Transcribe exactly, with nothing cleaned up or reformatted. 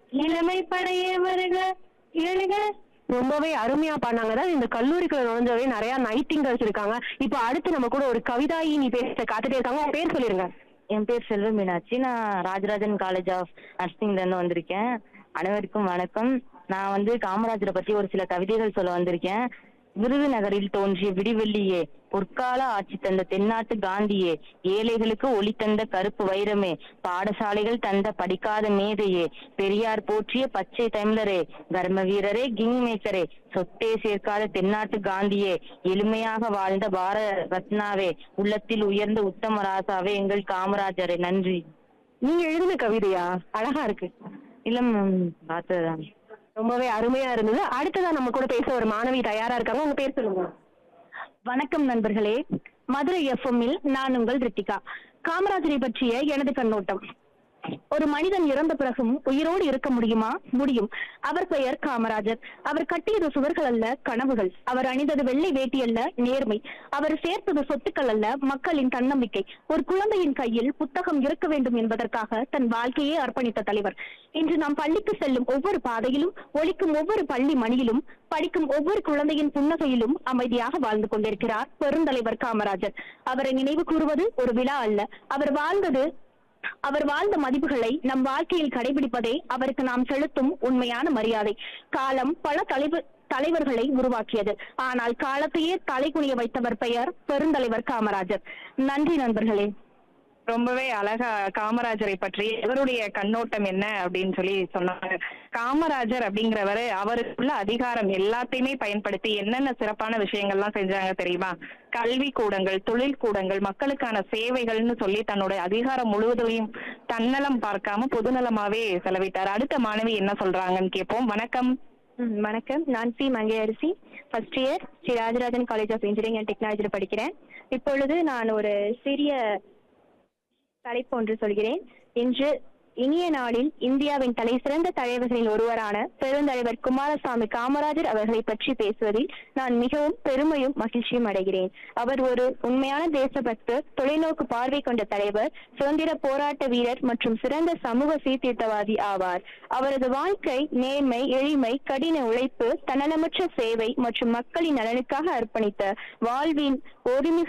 இளமை படையே வருக எழுக. ரொம்பவே அருமையா பாடினாங்க. அதாவது இந்த கல்லூரிக்குள்ள நுழைஞ்சவே நிறைய நைட்டிங்கல்ஸ் இருக்காங்க. இப்ப அடுத்து நம்ம கூட ஒரு கவிதாயினி பேச காத்துட்டே இருக்காங்க. உங்க பேர் சொல்லிருங்க. என் பேர் செல்வ மீனாட்சி. நான் ராஜராஜன் காலேஜ் ஆஃப் நர்சிங்ல இருந்து வந்திருக்கேன். அனைவருக்கும் வணக்கம். நான் வந்து காமராஜரை பத்தி ஒரு சில கவிதைகள் சொல்ல வந்திருக்கேன். விருதுநகரில் தோன்றிய விடிவெள்ளியே, பொற்கால ஆட்சி தந்த தென்னாட்டு காந்தியே, ஏழைகளுக்கு ஒளி தந்த கருப்பு வைரமே, பாடசாலைகள் தந்த படிக்காத மேதையே, பெரியார் போற்றிய பச்சை தமிழரே, கர்ம வீரரே, கிங் மேக்கரே, சொத்தே சேர்க்காத தென்னாட்டு காந்தியே, எளிமையாக வாழ்ந்த பாரத ரத்னாவே, உள்ளத்தில் உயர்ந்த உத்தம ராசாவே, எங்கள் காமராஜரே. நன்றி. நீங்க எழுதின கவிதையா? அழகா இருக்கு. இல்ல மேம், பார்த்ததுதான். ரொம்பவே அருமையா இருந்தது. அடுத்ததா நம்ம கூட பேச ஒரு மாணவி தயாரா இருக்காங்க. உங்க பேர் சொல்லுங்க. வணக்கம் நண்பர்களே. மதுரை எஃப்எம்மில் நான் உங்கள் ரித்திகா. காமராஜரை பற்றிய எனது கண்ணோட்டம். ஒரு மனிதன் இறந்த பிறகும் உயிரோடு இருக்க முடியுமா? முடியும். அவர் பெயர் காமராஜர். அவர் கட்டியது சுவர்கள் அல்ல, கனவுகள். அவர் அணிந்தது வெள்ளை வேட்டி அல்ல, நேர்மை. அவர் சேர்த்தது சொத்துக்கள் அல்ல, மக்களின் தன்னம்பிக்கை. ஒரு குழந்தையின் கையில் புத்தகம் இருக்க வேண்டும் என்பதற்காக தன் வாழ்க்கையை அர்ப்பணித்த தலைவர். இன்று நாம் பள்ளிக்கு செல்லும் ஒவ்வொரு பாதையிலும், ஒலிக்கும் ஒவ்வொரு பள்ளி மணியிலும், படிக்கும் ஒவ்வொரு குழந்தையின் புன்னகையிலும் அமைதியாக வாழ்ந்து கொண்டிருக்கிறார் பெருந்தலைவர் காமராஜர். அவரை நினைவு கூறுவது ஒரு விழா அல்ல. அவர் வாழ்ந்தது அவர் வாழ்ந்த மதிப்புகளை நம் வாழ்க்கையில் கடைபிடிப்பதே அவருக்கு நாம் செலுத்தும் உண்மையான மரியாதை. காலம் பல தலைவர் தலைவர்களை உருவாக்கியது. ஆனால் காலத்தையே தலைகுனிய வைத்தவர் பெயர் பெருந்தலைவர் காமராஜர். நன்றி நண்பர்களே. ரொம்பவே அழகா காமராஜரை பற்றி இவருடைய கண்ணோட்டம் என்ன அப்படின்னு சொல்லி சொன்னாங்க. காமராஜர் அப்படிங்கிறவரு அவருக்குள்ள அதிகாரம் எல்லாத்தையுமே பயன்படுத்தி என்னென்ன சிறப்பான விஷயங்கள்லாம் செஞ்சாங்க தெரியுமா? கல்வி கூடங்கள், தொழில் கூடங்கள், மக்களுக்கான சேவைகள்னு சொல்லி தன்னோட அதிகாரம் முழுவதையும் தன்னலம் பார்க்காம பொதுநலமாவே செலவிட்டார். அடுத்த மாணவி என்ன சொல்றாங்கன்னு கேட்போம். வணக்கம். வணக்கம். நான் C Mangaiyarasi, first year Sri Rajarajan college of engineering and டெக்னாலஜியில் படிக்கிறேன். இப்பொழுது நான் ஒரு சிறிய தலைப்பு ஒன்று சொல்கிறேன். இன்று இனிய நாளில் இந்தியாவின் தலை சிறந்த தலைவர்களில் ஒருவரான பெருந்தலைவர் குமாரசாமி காமராஜர் அவர்களை பற்றி பேசுவதில் நான் மிகவும் பெருமையும் மகிழ்ச்சியும் அடைகிறேன். அவர் ஒரு உண்மையான தேசபக்தர், தொலைநோக்கு பார்வை கொண்ட தலைவர், சுதந்திர போராட்ட வீரர் மற்றும் சிறந்த சமூக சீர்திருத்தவாதி ஆவார். அவரது வாழ்க்கை நேர்மை, எளிமை, கடின உழைப்பு, தன்னலமற்ற சேவை மற்றும் மக்களின் நலனுக்காக அர்ப்பணித்த வாழ்வின் ஒருமிகு